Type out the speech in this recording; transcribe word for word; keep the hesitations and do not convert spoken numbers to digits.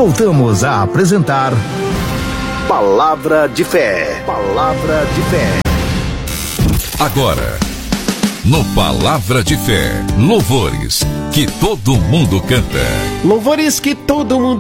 voltamos a apresentar Palavra de Fé. Palavra de Fé. Agora, no Palavra de Fé, louvores que todo mundo canta. Louvores que todo mundo